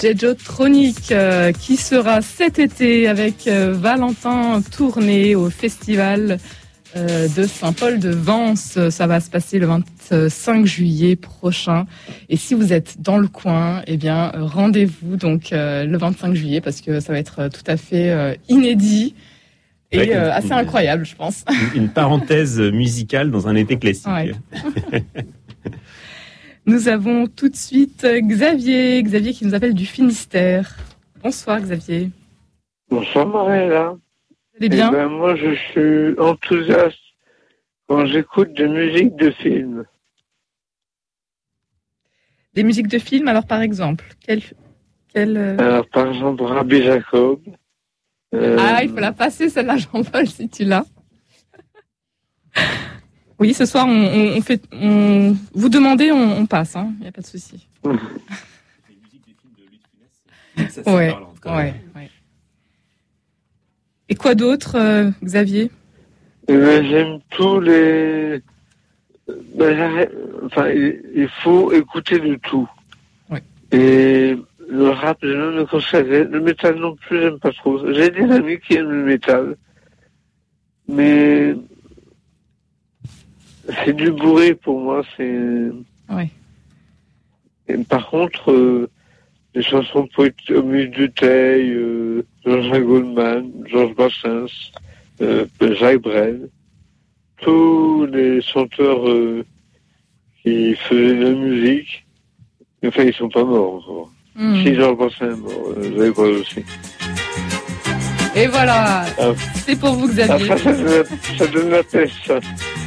Jejotronic qui sera cet été avec Valentin Tourné au festival de Saint-Paul-de-Vence. Ça va se passer le 25 juillet prochain. Et si vous êtes dans le coin, eh bien, rendez-vous donc le 25 juillet parce que ça va être tout à fait inédit et assez incroyable, je pense. Une parenthèse musicale dans un été classique. Ouais. Nous avons tout de suite Xavier qui nous appelle du Finistère. Bonsoir Xavier. Bonsoir Marie-Hélène. Vous allez bien? Moi je suis enthousiaste quand j'écoute des musiques de films. Des musiques de films, alors par exemple Alors par exemple Rabbi Jacob. Il faut la passer celle-là, Jean-Paul, si tu l'as. Oui, ce soir, on fait, vous demandez, on passe, hein. Il n'y a pas de souci. Ouais. Et quoi d'autre, Xavier? J'aime tous les... il faut écouter de tout. Oui. Et le rap, je ne me conseille. Le métal non plus, j'aime pas trop. J'ai des amis qui aiment le métal. Mais... c'est du bourré pour moi, Oui. Et par contre, les chansons poétiques, Duteil, Jean-Jacques Goldman, Georges Brassens, Jacques Brel, tous les chanteurs qui faisaient de la musique, enfin ils sont pas morts encore. Si Georges Brassens est mort, Jacques Brel aussi. Et voilà, c'est pour vous Xavier. Après, ça donne la pêche, ça.